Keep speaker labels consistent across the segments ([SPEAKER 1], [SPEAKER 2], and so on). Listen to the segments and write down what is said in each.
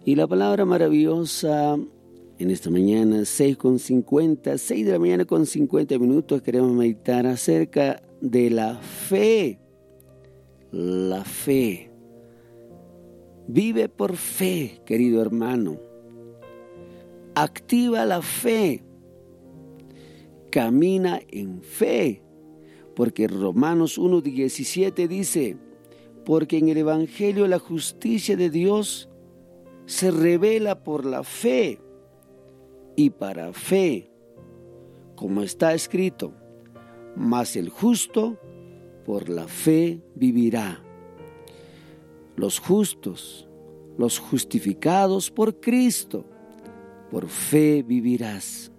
[SPEAKER 1] Y la palabra maravillosa en esta mañana, 6 de la mañana con 50 minutos, queremos meditar acerca de la fe. La fe. Vive por fe, querido hermano. Activa la fe. Camina en fe. Porque Romanos 1:17 dice: porque en el Evangelio la justicia de Dios se revela por la fe, y para fe, como está escrito, mas el justo por la fe vivirá. Los justos, los justificados por Cristo, por fe vivirás.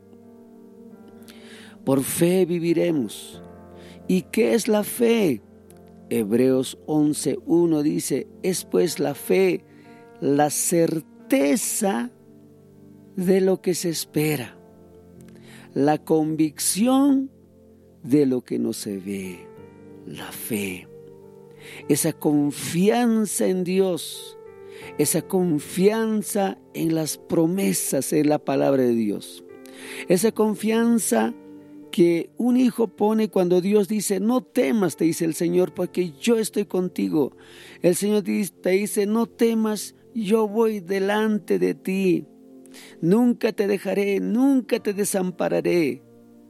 [SPEAKER 1] Por fe viviremos. ¿Y qué es la fe? Hebreos 11:1 dice: es pues la fe, la certeza de lo que se espera, la convicción de lo que no se ve. La fe, esa confianza en Dios, esa confianza en las promesas, en la palabra de Dios, esa confianza que un hijo pone cuando Dios dice: no temas, te dice el Señor, porque yo estoy contigo. El Señor te dice: no temas, yo voy delante de ti. Nunca te dejaré, nunca te desampararé.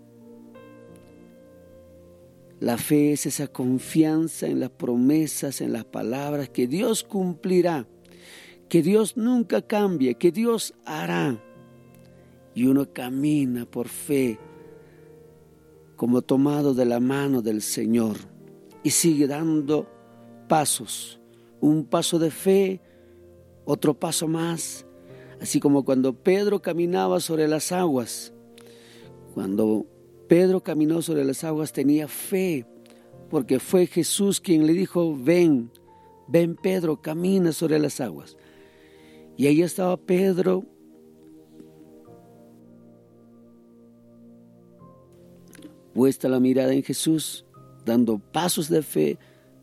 [SPEAKER 1] La fe es esa confianza en las promesas, en las palabras que Dios cumplirá, que Dios nunca cambia, que Dios hará. Y uno camina por fe, como tomado de la mano del Señor, y sigue dando pasos, un paso de fe, otro paso más, así como cuando Pedro caminaba sobre las aguas. Cuando Pedro caminó sobre las aguas tenía fe, porque fue Jesús quien le dijo: ven Pedro, camina sobre las aguas. Y ahí estaba Pedro, puesta la mirada en Jesús, dando pasos de fe,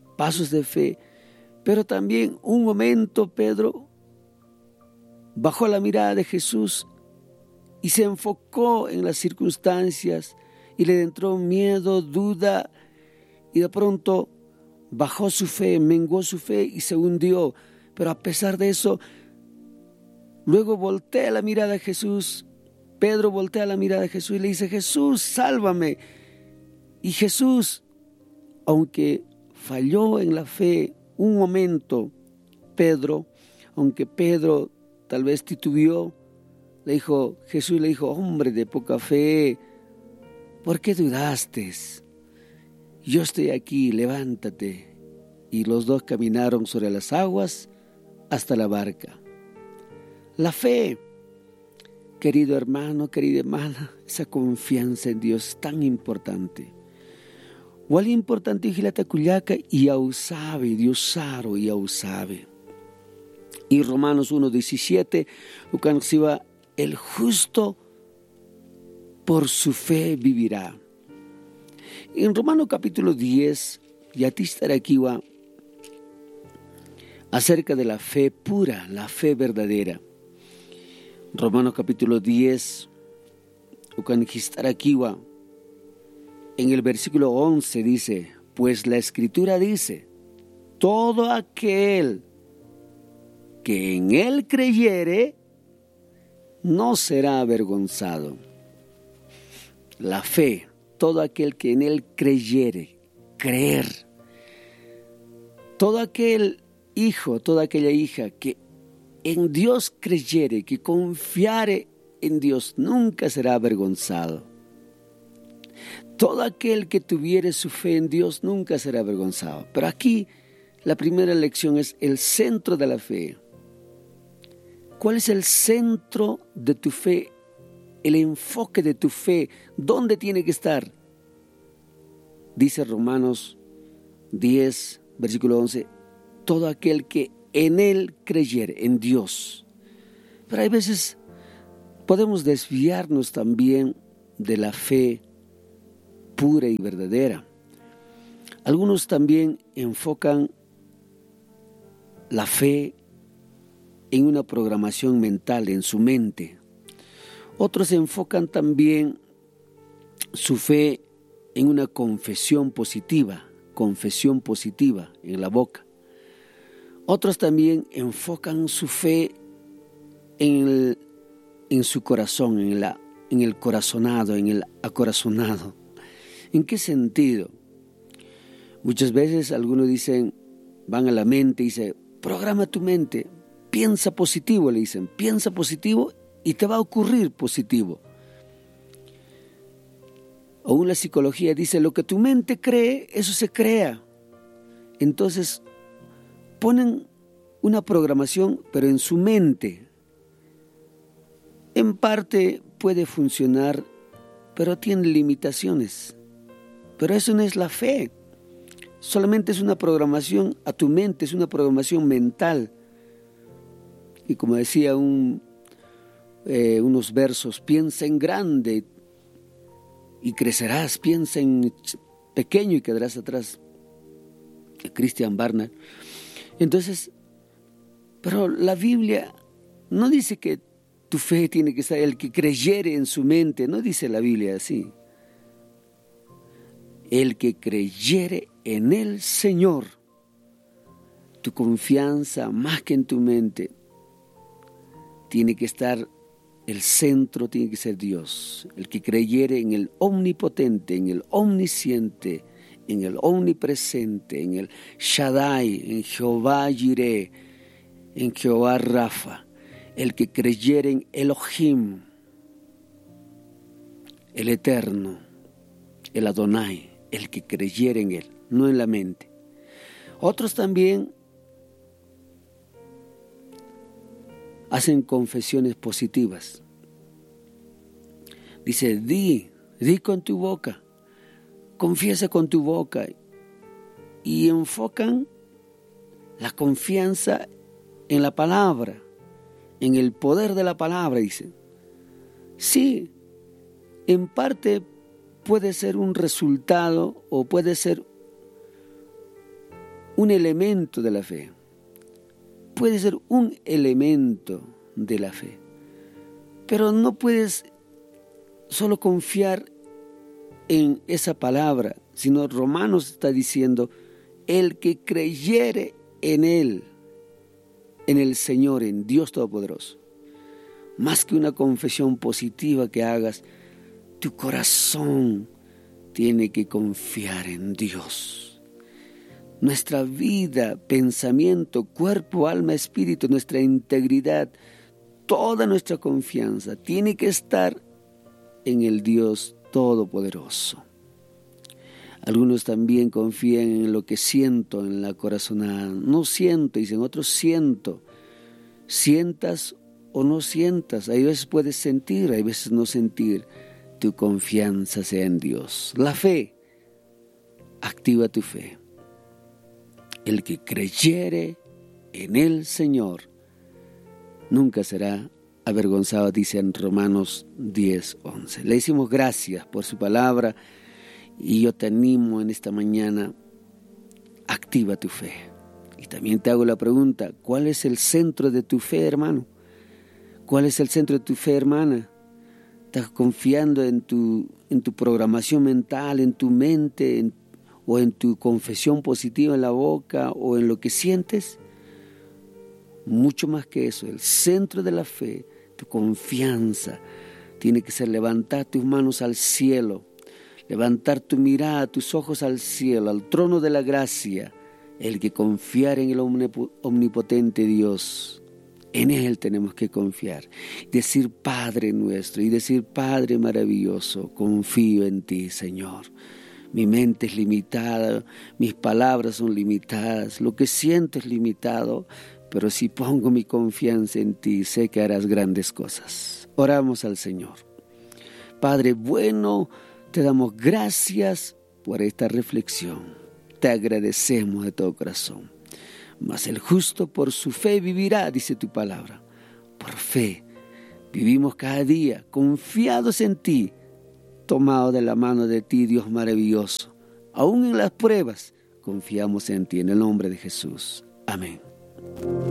[SPEAKER 1] pero también un momento Pedro bajó la mirada de Jesús y se enfocó en las circunstancias y le entró miedo, duda, y de pronto bajó su fe, menguó su fe y se hundió. Pero a pesar de eso, luego voltea la mirada a Jesús. Pedro voltea la mirada a Jesús y le dice: Jesús, sálvame. Y Jesús, aunque falló en la fe un momento, aunque Pedro tal vez titubeó, Jesús le dijo: hombre de poca fe, ¿por qué dudaste? Yo estoy aquí, levántate. Y los dos caminaron sobre las aguas hasta la barca. La fe, querido hermano, querida hermana, esa confianza en Dios es tan importante. Wali importante hilata kullaka y ausabe, Dios saro y ausabe. Y Romanos 1:17, ukansiva: el justo por su fe vivirá. En Romanos capítulo 10, yatistarakiwa, acerca de la fe pura, la fe verdadera. Romanos capítulo 10, ukanistarakiwa, en el versículo 11 dice: pues la Escritura dice: todo aquel que en él creyere no será avergonzado. La fe, todo aquel que en él creyere, creer. Todo aquel hijo, toda aquella hija que en Dios creyere, que confiare en Dios, nunca será avergonzado. Todo aquel que tuviere su fe en Dios nunca será avergonzado. Pero aquí la primera lección es el centro de la fe. ¿Cuál es el centro de tu fe? El enfoque de tu fe, ¿dónde tiene que estar? Dice Romanos 10, versículo 11, todo aquel que en él creyere, en Dios. Pero hay veces podemos desviarnos también de la fe pura y verdadera. Algunos también enfocan la fe en una programación mental, en su mente. Otros enfocan también su fe en una confesión positiva en la boca. Otros también enfocan su fe en su corazón, en el corazonado, en el acorazonado. ¿En qué sentido? Muchas veces algunos van a la mente y dicen, programa tu mente, piensa positivo, le dicen, piensa positivo y te va a ocurrir positivo. O la psicología dice, lo que tu mente cree, eso se crea. Entonces, ponen una programación, pero en su mente. En parte puede funcionar, pero tiene limitaciones. Pero eso no es la fe. Solamente es una programación a tu mente, es una programación mental. Y como decía unos versos, piensa en grande y crecerás, piensa en pequeño y quedarás atrás. Christian Barnard. Entonces, pero la Biblia no dice que tu fe tiene que estar, el que creyere en su mente, no dice la Biblia así. El que creyere en el Señor, tu confianza más que en tu mente, tiene que estar, el centro tiene que ser Dios. El que creyere en el omnipotente, en el omnisciente, en el omnipresente, en el Shaddai, en Jehová Jireh, en Jehová Rafa, el que creyere en Elohim, el Eterno, el Adonai, el que creyere en Él, no en la mente. Otros también hacen confesiones positivas. Dice, di con tu boca, confiesa con tu boca, y enfocan la confianza en la palabra, en el poder de la palabra, dice. Sí, en parte puede ser un resultado o puede ser un elemento de la fe. Puede ser un elemento de la fe. Pero no puedes solo confiar en esa palabra, sino Romanos está diciendo, el que creyere en Él, en el Señor, en Dios Todopoderoso. Más que una confesión positiva que hagas, tu corazón tiene que confiar en Dios. Nuestra vida, pensamiento, cuerpo, alma, espíritu, nuestra integridad, toda nuestra confianza tiene que estar en el Dios Todopoderoso. Algunos también confían en lo que siento, en la corazonada. No siento, dicen otros, siento. Sientas o no sientas, hay veces puedes sentir, hay veces no sentir. Tu confianza sea en Dios. La fe, activa tu fe. El que creyere en el Señor nunca será avergonzado, dice en Romanos 10:11. Le decimos gracias por su palabra y yo te animo en esta mañana, activa tu fe. Y también te hago la pregunta, ¿cuál es el centro de tu fe, hermano? ¿Cuál es el centro de tu fe, hermana? ¿Estás confiando en tu programación mental, en tu mente, o en tu confesión positiva en la boca, o en lo que sientes? Mucho más que eso, el centro de la fe, tu confianza, tiene que ser levantar tus manos al cielo, levantar tu mirada, tus ojos al cielo, al trono de la gracia, el que confiar en el omnipotente Dios. En Él tenemos que confiar, decir Padre nuestro y decir Padre maravilloso, confío en ti, Señor. Mi mente es limitada, mis palabras son limitadas, lo que siento es limitado, pero si pongo mi confianza en ti, sé que harás grandes cosas. Oramos al Señor. Padre bueno, te damos gracias por esta reflexión. Te agradecemos de todo corazón. Mas el justo por su fe vivirá, dice tu palabra. Por fe vivimos cada día confiados en ti, tomados de la mano de ti, Dios maravilloso. Aún en las pruebas, confiamos en ti, en el nombre de Jesús. Amén.